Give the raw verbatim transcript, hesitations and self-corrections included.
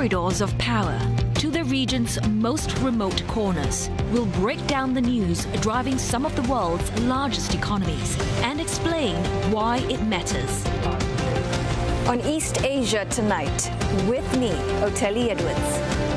corridors of power to the region's most remote corners. We'll break down the news driving some of the world's largest economies and explain why it matters. On East Asia Tonight, with me, Oteli Edwards.